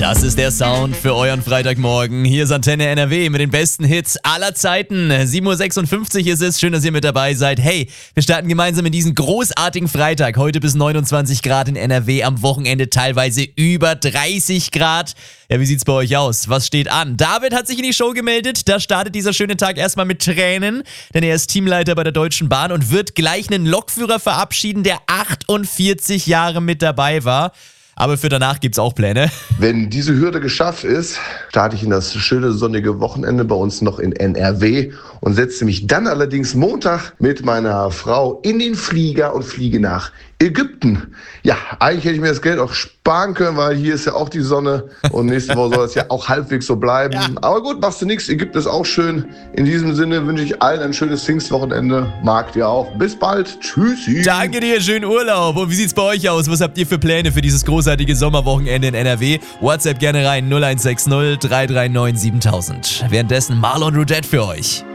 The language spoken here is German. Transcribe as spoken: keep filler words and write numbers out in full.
Das ist der Sound für euren Freitagmorgen. Hier ist Antenne N R W mit den besten Hits aller Zeiten. sieben Uhr sechsundfünfzig ist es. Schön, dass ihr mit dabei seid. Hey, wir starten gemeinsam in diesen großartigen Freitag. Heute bis neunundzwanzig Grad in N R W, am Wochenende teilweise über dreißig Grad. Ja, wie sieht's bei euch aus? Was steht an? David hat sich in die Show gemeldet. Da startet dieser schöne Tag erstmal mit Tränen, denn er ist Teamleiter bei der Deutschen Bahn und wird gleich einen Lokführer verabschieden, der achtundvierzig Jahre mit dabei war. Aber für danach gibt's auch Pläne. Wenn diese Hürde geschafft ist, starte ich in das schöne sonnige Wochenende bei uns noch in N R W und setze mich dann allerdings Montag mit meiner Frau in den Flieger und fliege nach Ägypten. Ja, eigentlich hätte ich mir das Geld auch sparen können, weil hier ist ja auch die Sonne und nächste Woche soll es ja auch halbwegs so bleiben. Ja. Aber gut, machst du nichts. Ägypten ist auch schön. In diesem Sinne wünsche ich allen ein schönes Pfingstwochenende. Mag dir auch. Bis bald. Tschüssi. Danke dir, schönen Urlaub. Und wie sieht's bei euch aus? Was habt ihr für Pläne für dieses großartige Sommerwochenende in N R W? WhatsApp gerne rein null eins sechs null drei drei neun siebentausend. Währenddessen Marlon Roudette für euch.